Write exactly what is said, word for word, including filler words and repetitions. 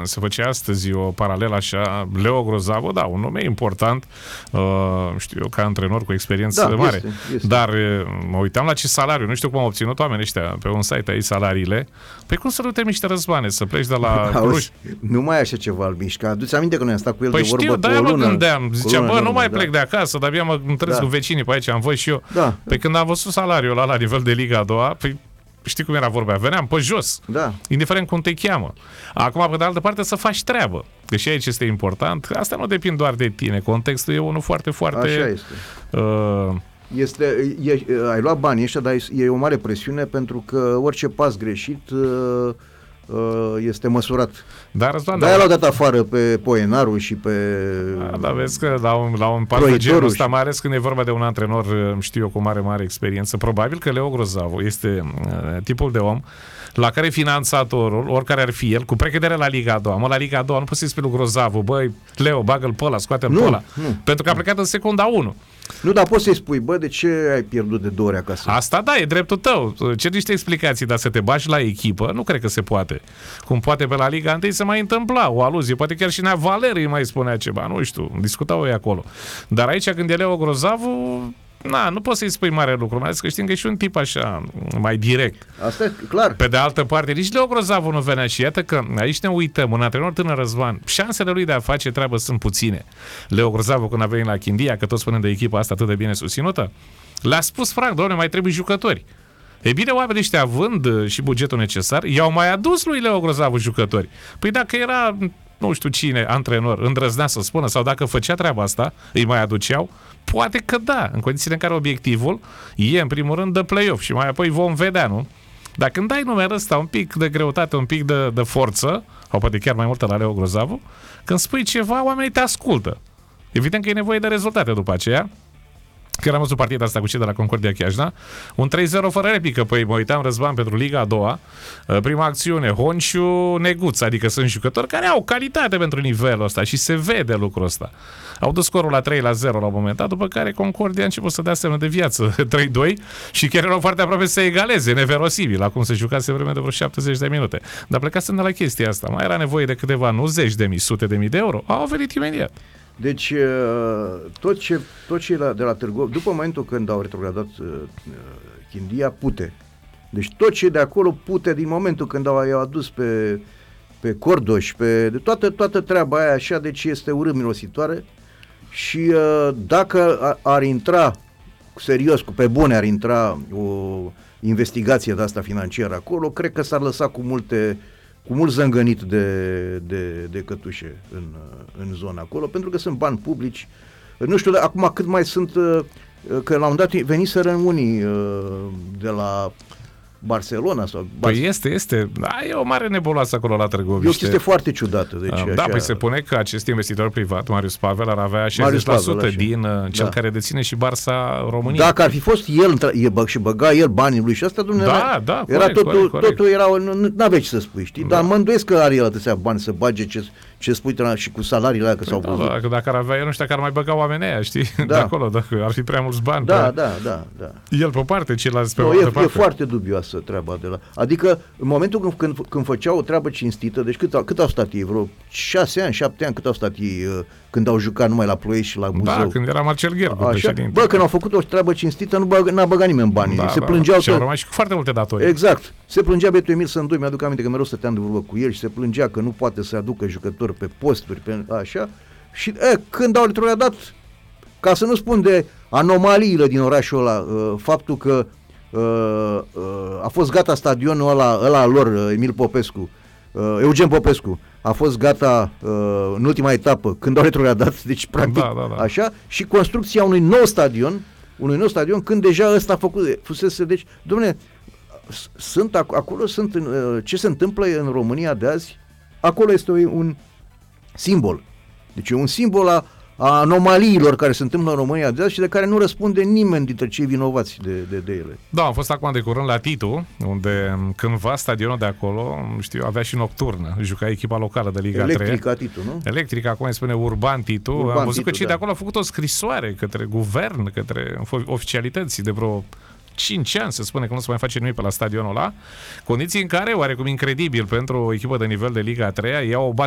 se făcea astăzi o paralelă așa, Leo Grozavu, da, un nume important, uh, știu eu, ca antrenor cu experiență da, mare. Este, este. Dar mă uitam la ce salariu, nu știu cum au obținut oamenii ăștia pe un site aici salariile. Păi cum să nu te miște Răzvane, să pleci de la Cluj? Nu mai e așa ceva, Albișca. Adu-ți aminte că noi am stat cu el păi de vorbă știu, cu o lună. Păi știu, lună, de-aia mă gândeam. Zicea, bă, nu mai da. plec de acasă, dar abia mă întâlnesc da. cu vecinii pe aici, am văzut și eu. Da. Păi când am văzut salariul ăla la nivel de Liga a doua, păi știi cum era vorba, veneam pe jos, da. indiferent cum te cheamă. Acum, pe de altă parte, să faci treabă. Că și aici este important. Asta nu depinde doar de tine. Contextul e unul foarte, foarte... Așa este. Uh, Este, e, ai luat banii ăștia, dar e o mare presiune pentru că orice pas greșit uh, uh, este măsurat. Dar Răzvan, de-aia l-au dat afară pe Poenaru și pe da, dar vezi că la un, la un pas de genul ăsta, mai ales când e vorba de un antrenor, știu eu, cu mare, mare experiență, probabil că Leo Grozavu este uh, tipul de om la care finanțatorul, oricare ar fi el, cu precădere la Liga a doua, mă, la Liga a doua nu poți să-i spui lui Grozavu, băi, Leo, bagă-l pe ăla, scoate-l pe ăla, pentru că a plecat în secunda unu. Nu, dar poți să-i spui, bă, de ce ai pierdut de două ori acasă? Asta da, e dreptul tău. Cer niște explicații, dar să te bagi la echipă, nu cred că se poate. Cum poate pe la Liga unu se mai întâmpla o aluzie, poate chiar și Nea Valeri mai spunea ceva, nu știu, discutau ei acolo. Dar aici când e Leo Grozavu, na, nu poți să-i spui mare lucru, mai ales că știm că e și un tip așa, mai direct. Asta e clar. Pe de altă parte, nici Leo Grozavu nu venea și iată că aici ne uităm, un antrenor tânăr Răzvan, șansele lui de a face treabă sunt puține. Leo Grozavu, când a venit la Chindia, că tot spunând de echipa asta atât de bine susținută, le-a spus franc, doamne, mai trebuie jucători. E bine, oamenii ăștia, având și bugetul necesar, i-au mai adus lui Leo Grozavu jucători. Păi dacă era, nu știu cine, antrenor, îndrăznea să spună, sau dacă făcea treaba asta, îi mai aduceau, poate că da, în condițiile în care obiectivul e, în primul rând, de play-off și mai apoi vom vedea, nu? Dar când dai numele ăsta un pic de greutate, un pic de, de forță, sau poate chiar mai multă la Leo Grozavu, când spui ceva, oamenii te ascultă. Evident că e nevoie de rezultate după aceea. Când am văzut partida asta cu cei de la Concordia Chiajna, un trei zero fără replică. Păi mă uitam, Răzvan, pentru Liga a doua, prima acțiune, Honciu, Neguț, adică sunt jucători care au calitate pentru nivelul ăsta și se vede lucrul ăsta. Au dus scorul la trei la zero la un moment dat, după care Concordia a început să dea semne de viață, trei doi, și chiar erau foarte aproape să egaleze, neverosibil, acum se jucase vreme de vreo șaptezeci de minute. Dar plecasem de la chestia asta, mai era nevoie de câteva, nu zeci de mii, sute de mii de euro, au venit imediat. Deci, tot ce, tot ce de la Târgoviște, după momentul când au retrogradat uh, Chindia, pute. Deci tot ce de acolo pute, din momentul când au, au adus pe, pe Cordoș, pe de toată, toată treaba aia așa, deci este urât mirositoare și uh, dacă ar intra, serios, pe bune ar intra o investigație de asta financiară acolo, cred că s-ar lăsa cu multe cu mult zângănit de, de, de cătușe în, în zona acolo, pentru că sunt bani publici. Nu știu, acum cât mai sunt, că la un dat veniseră unii de la Barcelona sau... Păi este, este. Da, e o mare nebuloasă acolo la Târgoviște. E o chestie foarte ciudată. Deci, da, așa... păi se pune că acest investitor privat, Marius Pavel, ar avea șaizeci la sută Pavel, din uh, cel da. care deține și Barça România. Dacă ar fi fost el și băga el banii lui și asta, dumneavoastră, da, da, era corect, totul, corect, corect. totul era, nu aveai ce să spui, știi? Da. Dar mă îndoiesc că are el atâția bani să bage ce, ce spui și cu salariile alea că păi s-au văzut. Da, dacă, dacă ar avea el, nu știu dacă ar mai băga oamenii aia, știi? Da. De acolo, dacă ar fi prea mulți bani. Da, pe... da, da, da. El pe parte, ceilalți pe no, altă e, parte. e foarte dubioasă treaba de la... Adică, în momentul când, când, când făceau o treabă cinstită, deci cât, cât au stat ei? Vreo șase ani, șapte ani, cât au stat ei uh, când au jucat numai la Ploiești și la Buzău? Da, când era Marcel Ghergu președinte. Bă, când au făcut o treabă cinstită, nu băga, n-a băgat nimeni banii. Da, se da, plângeau și au rămas și cu foarte multe datorii. Exact. Se plângea Betu Emil Sândoi, mi-aduc aminte că mereu stăteam de vorbă cu el și se plângea că nu poate să aducă jucători pe posturi, pe așa. Și e, când au retrogradat, ca să nu spun de anomaliile din orașul ăla, uh, faptul că uh, uh, a fost gata stadionul ăla, ăla lor, uh, Emil Popescu, uh, Eugen Popescu, a fost gata uh, în ultima etapă, când au retrogradat, deci practic da, da, da. așa, și construcția unui nou stadion, unui nou stadion, când deja ăsta a făcut, fusese, deci, dom'le, sunt, acolo sunt, uh, ce se întâmplă în România de azi, acolo este un simbol. Deci e un simbol a, a anomaliilor care se întâmplă în România de azi și de care nu răspunde nimeni dintre cei vinovați de, de, de ele. Da, am fost acum de curând la Titu, unde cândva stadionul de acolo, știu, avea și nocturnă, juca echipa locală de Liga Electrica trei. Titu, nu? Electrica, acum îi spune Urban Titu. Urban am văzut Titu, că cei da. de acolo au făcut o scrisoare către guvern, către oficialități de vreo cinci ani, se spune că nu se mai face nimic pe la stadionul ăla, condiții în care, oarecum incredibil pentru o echipă de nivel de Liga a treia, iau o